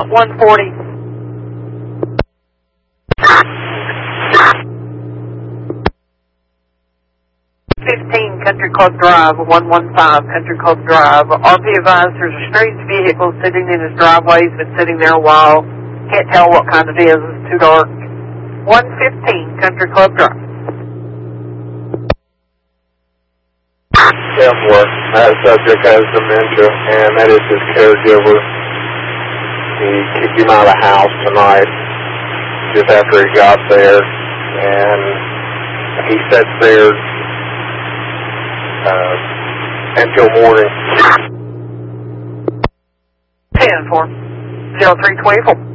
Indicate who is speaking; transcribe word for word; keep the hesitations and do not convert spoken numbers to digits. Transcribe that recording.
Speaker 1: about one forty. fifteen Country Club Drive, one one five Country Club Drive. R P advised there's a strange vehicle sitting in his driveway. He's been sitting there a while. Can't tell what kind it is. It's too dark. one fifteen Country Club Drive.
Speaker 2: ten four. That subject has dementia, and that is his caregiver. He kicked him out of the house tonight just after he got there, and he sits there uh, until morning.
Speaker 1: ten four. zero three twenty-four.